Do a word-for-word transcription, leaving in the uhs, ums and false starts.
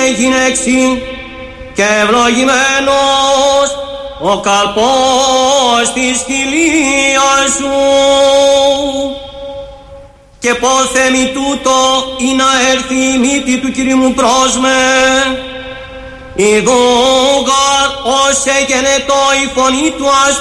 γυναίξη και ευλογημένος ο καλπός της χιλίας σου. Και πόθε μη τούτο ή να έρθει η μύτη του Κυρίου μου πρόσμε, ιδούγαρ ως εγενετό η φωνή του αστρού